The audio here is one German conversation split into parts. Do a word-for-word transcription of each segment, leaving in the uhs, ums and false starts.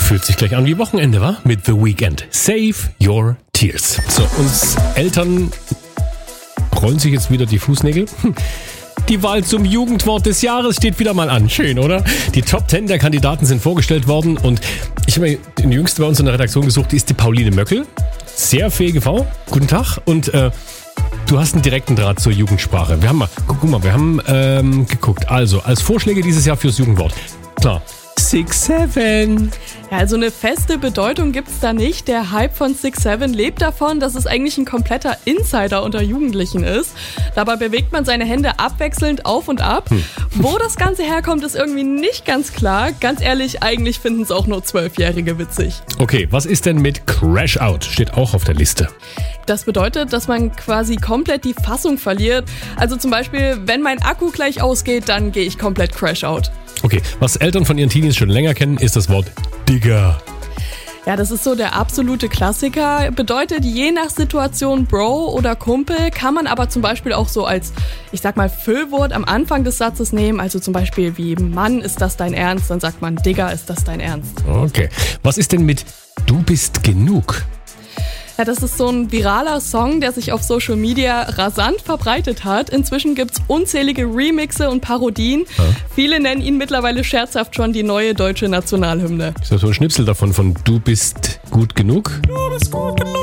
Fühlt sich gleich an wie Wochenende, wa? Mit The Weeknd. Save Your Tears. So, uns Eltern rollen sich jetzt wieder die Fußnägel. Die Wahl zum Jugendwort des Jahres steht wieder mal an. Schön, oder? Die Top Ten der Kandidaten sind vorgestellt worden und ich habe mir den Jüngsten bei uns in der Redaktion gesucht, die ist die Pauline Möckel. Sehr fähige Frau. Guten Tag. Und äh, du hast einen direkten Draht zur Jugendsprache. Wir haben mal, guck mal, wir haben ähm, geguckt. Also, als Vorschläge dieses Jahr fürs Jugendwort. Klar. Six Seven. Ja, also eine feste Bedeutung gibt's da nicht. Der Hype von Six Seven lebt davon, dass es eigentlich ein kompletter Insider unter Jugendlichen ist. Dabei bewegt man seine Hände abwechselnd auf und ab. Hm. Wo das Ganze herkommt, ist irgendwie nicht ganz klar. Ganz ehrlich, eigentlich finden es auch nur Zwölfjährige witzig. Okay, was ist denn mit Crash Out? Steht auch auf der Liste. Das bedeutet, dass man quasi komplett die Fassung verliert. Also zum Beispiel, wenn mein Akku gleich ausgeht, dann gehe ich komplett Crash Out. Okay, was Eltern von ihren Teenies schon länger kennen, ist das Wort Digger. Ja, das ist so der absolute Klassiker. Bedeutet je nach Situation Bro oder Kumpel, kann man aber zum Beispiel auch so als, ich sag mal, Füllwort am Anfang des Satzes nehmen. Also zum Beispiel wie Mann, ist das dein Ernst? Dann sagt man Digger, ist das dein Ernst? Okay, was ist denn mit Du bist genug? Ja, das ist so ein viraler Song, der sich auf Social Media rasant verbreitet hat. Inzwischen gibt's unzählige Remixe und Parodien. Ja. Viele nennen ihn mittlerweile scherzhaft schon die neue deutsche Nationalhymne. Ist das so ein Schnipsel davon von Du bist gut genug? Du bist gut genug.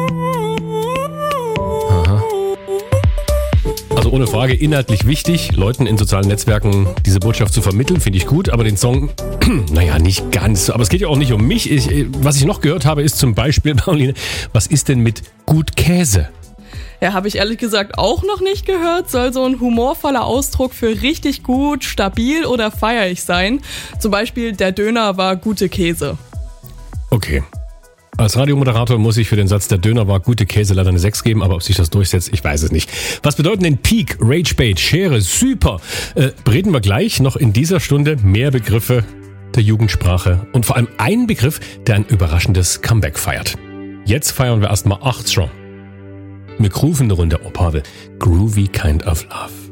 Aha. Also ohne Frage inhaltlich wichtig, Leuten in sozialen Netzwerken diese Botschaft zu vermitteln, finde ich gut, aber den Song, naja, nicht ganz. Aber es geht ja auch nicht um mich. Ich, was ich noch gehört habe, ist zum Beispiel, Pauline, was ist denn mit gut Käse? Ja, habe ich ehrlich gesagt auch noch nicht gehört. Soll so ein humorvoller Ausdruck für richtig gut, stabil oder feierig sein. Zum Beispiel, der Döner war gute Käse. Okay. Als Radiomoderator muss ich für den Satz, der Döner war gute Käse, leider eine sechs geben, aber ob sich das durchsetzt, ich weiß es nicht. Was bedeuten denn Peak, Ragebait, Schere, Super? Äh, reden wir gleich noch in dieser Stunde mehr Begriffe der Jugendsprache und vor allem einen Begriff, der ein überraschendes Comeback feiert. Jetzt feiern wir erstmal acht Strong. Wir grooven eine Runde, oh Pavel. Groovy Kind of Love.